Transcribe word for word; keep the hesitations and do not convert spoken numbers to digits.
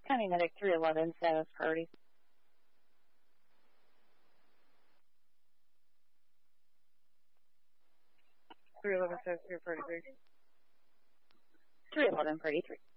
County Medic three eleven, status priority. three eleven, status three thirty-three. three eleven, thirty-three.